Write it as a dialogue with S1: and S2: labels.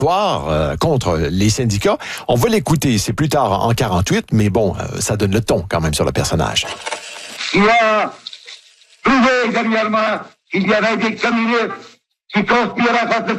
S1: contre les syndicats. On va l'écouter, c'est plus tard en 48, mais bon, ça donne le ton quand même sur le personnage.
S2: Il a prouvé dernièrement qu'il y avait des communistes qui conspiraient face de